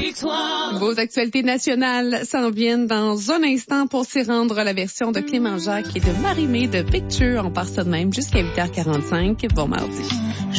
victoire. Vos actualités nationales s'en viennent dans un instant pour s'y rendre la version de Clément Jacques et de Marie-Mé de Picture. On part ça de même jusqu'à 8h45. Bon mardi.